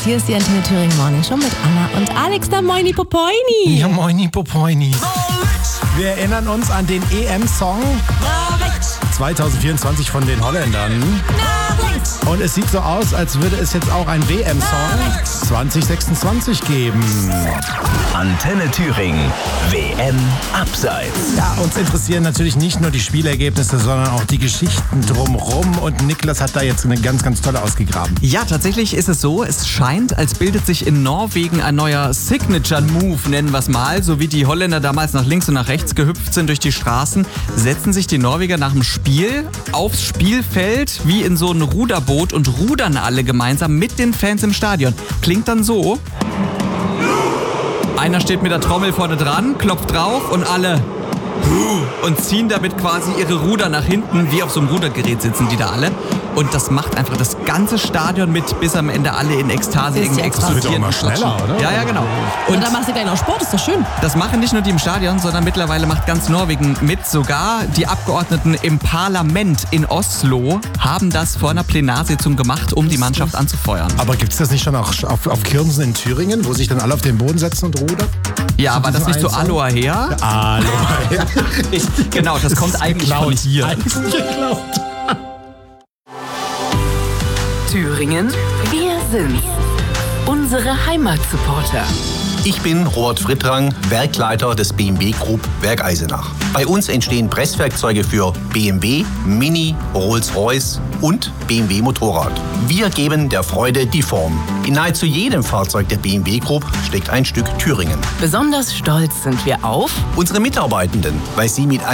Hier ist die Antenne Thüringen Morning Show mit Anna und Alex, der Moini Popoini. Ja, Moini Popoini. Wir erinnern uns an den EM-Song 2024 von den Holländern. Und es sieht so aus, als würde es jetzt auch ein WM-Song 2026 geben. Antenne Thüringen, WM Abseits. Ja, uns interessieren natürlich nicht nur die Spielergebnisse, sondern auch die Geschichten drumherum. Und Niklas hat da jetzt eine ganz, ganz tolle ausgegraben. Ja, tatsächlich ist es so, es scheint, als bildet sich in Norwegen ein neuer Signature-Move, nennen wir es mal. So wie die Holländer damals nach links und nach rechts gehüpft sind durch die Straßen, setzen sich die Norweger nach dem Spiel aufs Spielfeld wie in so ein Ruderboot und rudern alle gemeinsam mit den Fans im Stadion. Klingt dann so. Einer steht mit der Trommel vorne dran, klopft drauf und alle und ziehen damit quasi ihre Ruder nach hinten, wie auf so einem Rudergerät sitzen die da alle. Und das macht einfach das ganze Stadion mit, bis am Ende alle in Ekstase irgendwie explodieren. Das wird auch mal schneller, oder? Ja, genau. Und dann machst du gleich noch Sport, ist doch schön. Das machen nicht nur die im Stadion, sondern mittlerweile macht ganz Norwegen mit. Sogar die Abgeordneten im Parlament in Oslo haben das vor einer Plenarsitzung gemacht, um die Mannschaft anzufeuern. Aber gibt es das nicht schon auch auf Kirmsen in Thüringen, wo sich dann alle auf den Boden setzen und rudern? Ja, war das nicht so Aloha her? Aloha her. Genau, das kommt eigentlich von hier. Thüringen, wir sind's. Unsere Heimatsupporter. Ich bin Robert Frittrang, Werkleiter des BMW Group Werk Eisenach. Bei uns entstehen Presswerkzeuge für BMW, Mini, Rolls-Royce und BMW Motorrad. Wir geben der Freude die Form. In nahezu jedem Fahrzeug der BMW Group steckt ein Stück Thüringen. Besonders stolz sind wir auf Unsere Mitarbeitenden, weil sie mit